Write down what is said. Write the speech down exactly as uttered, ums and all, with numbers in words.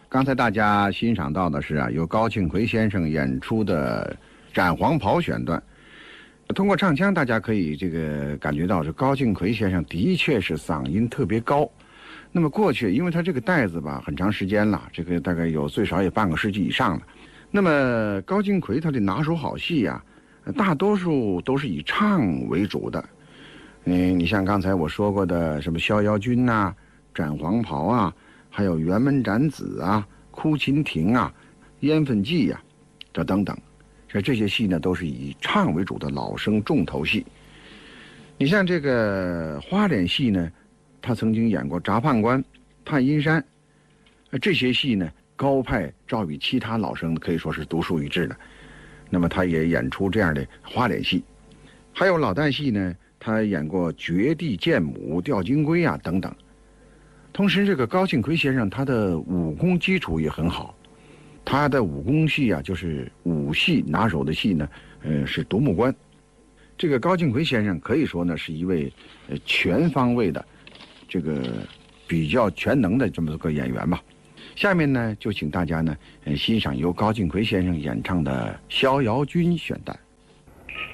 刚才大家欣赏到的是啊，由高庆奎先生演出的《斩黄袍》选段。通过唱腔，大家可以这个感觉到，是高庆奎先生的确是嗓音特别高。那么过去，因为他这个带子吧，很长时间了，这个大概有最少也半个世纪以上了。那么高庆奎他的拿手好戏呀、啊，大多数都是以唱为主的。嗯，你像刚才我说过的什么《逍遥君》呐、《斩黄袍》啊，还有《辕门斩子》啊、《哭秦亭》啊、《烟氛记》呀，这等等。这这些戏呢，都是以唱为主的老生重头戏。你像这个花脸戏呢，他曾经演过《札判官》《探阴山》，这些戏呢，高派照与其他老生可以说是独树一帜的。那么他也演出这样的花脸戏，还有老旦戏呢，他演过《绝地剑母》《吊金龟》啊等等。同时，这个高庆奎先生他的武功基础也很好。他的武功戏啊，就是武戏拿手的戏呢，呃，是独木关。这个高庆奎先生可以说呢，是一位呃全方位的，这个比较全能的这么个演员吧。下面呢，就请大家呢，呃，欣赏由高庆奎先生演唱的《逍遥君》选段。